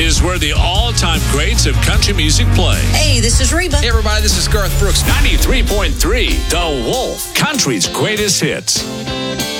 is where the all-time greats of country music play. Hey, this is Reba. Hey, everybody, this is Garth Brooks. 93.3 The Wolf, country's greatest hits.